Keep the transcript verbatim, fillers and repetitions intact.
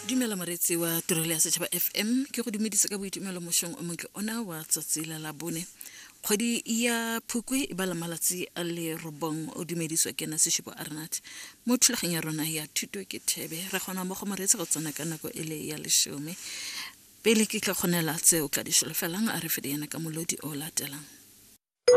Dumela moretsi wa Tirelo ya Setšhaba F M ke go dumedisa ka boitumelo mošong o montle ona wa tsatsi la labone. Kgwedi ya Phukwi e bala malatsi a le robong o dumediswa ke na Seshipo Arnat. Mo thulageng ya rona ya thuto ke thebe re gona mo go moretsi go tsena ka nako ele ya leshome. Pele ke tla kgonela tseo ka di sholofelang a re fediyana ka molodi o latelang.